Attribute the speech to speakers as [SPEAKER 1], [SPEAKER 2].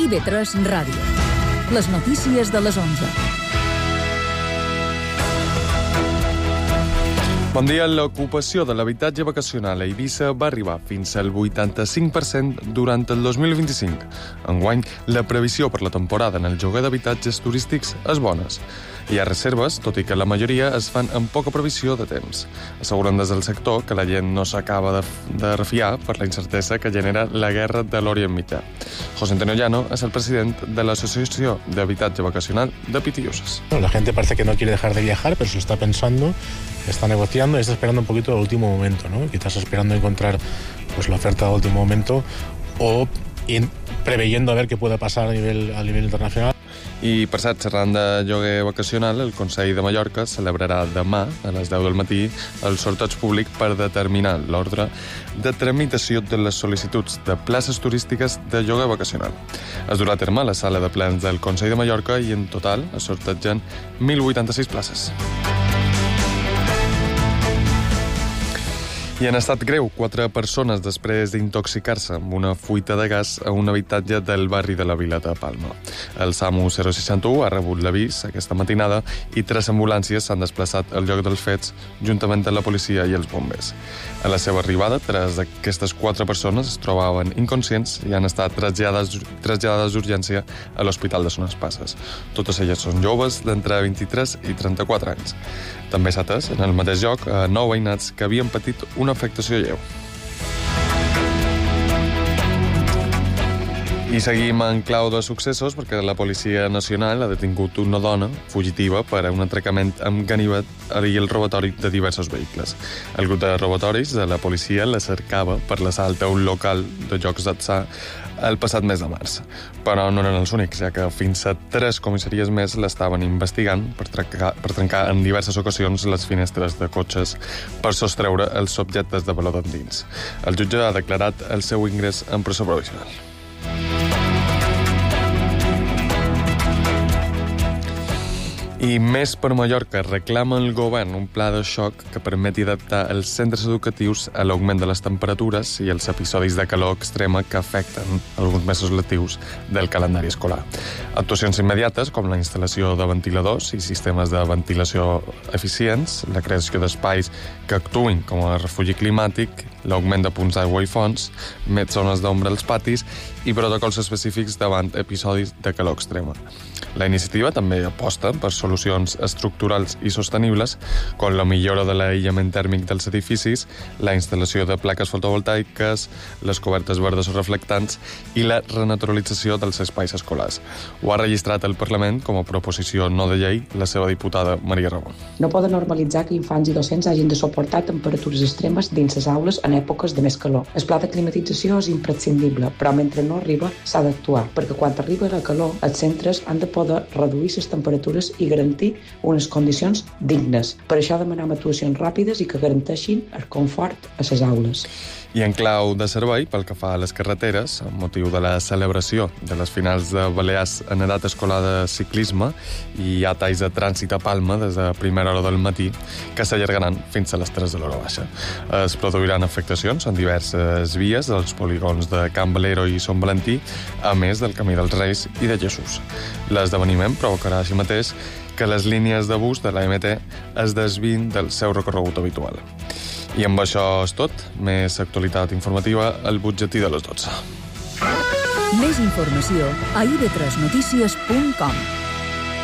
[SPEAKER 1] IB3 Ràdio. Les notícies de les 11.
[SPEAKER 2] Bon dia. L'ocupació de l'habitatge vacacional a Eivissa va arribar fins al 85% durant el 2025. Enguany, la previsió per la temporada en el lloguer d'habitatges turístics és bona. Hi ha reserves, tot i que la majoria es fan amb poca previsió de temps. Asseguren des del sector que la gent no s'acaba de refiar per la incertesa que genera la guerra de l'Orient Mitjà. José Antonio Llano es el president de l'Associació d'Habitatge Vacacional de Pitiusas.
[SPEAKER 3] La gente parece que no quiere dejar de viajar, pero se está pensando, está negociando y está esperando un poquito el último momento, ¿no? Quizás esperando encontrar pues la oferta del último momento o preveyendo a ver qué puede pasar a nivel internacional.
[SPEAKER 2] I, per cert, xerrant de lloguer vacacional, el Consell de Mallorca celebrarà demà, a les 10 del matí, el sorteig públic per determinar l'ordre de tramitació de les sol·licituds de places turístiques de lloguer vacacional. Es durà a terme a la sala de plens del Consell de Mallorca i, en total, es sortegen 1.086 places. I en estat greu, 4 persones després d'intoxicar-se amb una fuita de gas a un habitatge del barri de la Vila de Palma. El SAMU 061 ha rebut l'avís aquesta matinada i 3 ambulàncies s'han desplaçat al lloc dels fets juntament amb la policia i els bombers. A la seva arribada, 3 d'aquestes 4 persones es trobaven inconscients i han estat traslladades d'urgència a l'Hospital de Son Espasses. Totes elles són joves d'entre 23 i 34 anys. També s'ha atès en el mateix lloc a 9 veïnats que havien patit una afectació lleu. I seguim en clau de successos perquè la Policia Nacional ha detingut una dona fugitiva per a un atracament amb ganivet i el robatori de diversos vehicles. El grup de robatoris de la policia la cercava per l'assalt a un local de jocs d'atzar el passat mes de març. Però no eren els únics, ja que fins a 3 comissaries més l'estaven investigant per trencar en diverses ocasions les finestres de cotxes per sostreure els objectes de valor d'endins. El jutge ha declarat el seu ingrés en presó provisional. I Més per Mallorca reclama al govern un pla de xoc que permeti adaptar els centres educatius a l'augment de les temperatures i els episodis de calor extrema que afecten alguns mesos lectivs del calendari escolar. Actuacions immediates com la instal·lació de ventiladors i sistemes de ventilació eficients, la creació d'espais que actuïn com a refugi climàtic, l'augment de punts d'aigua i fonts, més zones d'ombra als patis i protocols específics davant episodis de calor extrema. La iniciativa també aposta per solucions estructurals i sostenibles, com la millora de l'aïllament tèrmic dels edificis, la instal·lació de plaques fotovoltaiques, les cobertes verdes o reflectants i la renaturalització dels espais escolars. Ho ha registrat el Parlament com a proposició no de llei la seva diputada Maria Ramon.
[SPEAKER 4] No poden normalitzar que infants i docents hagin de suportar temperatures extremes dins les aules en èpoques de més calor. El pla de climatització és imprescindible, però mentre no arriba s'ha d'actuar, perquè quan arriba la calor, els centres han de poder reduir les temperatures i garantir unes condicions dignes. Per això demanem actuacions ràpides i que garanteixin el confort a les aules.
[SPEAKER 2] I en clau de servei, pel que fa a les carreteres, amb motiu de la celebració de les finals de Balears en edat escolar de ciclisme, hi ha talls de trànsit a Palma des de primera hora del matí que s'allargaran fins a les 3 de l'hora baixa. Es produiran afectacions en diverses vies dels polígons de Can Valero i Sant Valentí, a més del Camí dels Reis i de Jesús. L'esdeveniment provocarà així mateix que les línies de bus de la MT es desviïn del seu recorregut habitual. I amb això és tot. Més actualitat informativa al butlletí de les 12.
[SPEAKER 1] Més informació a ib3notícies.com.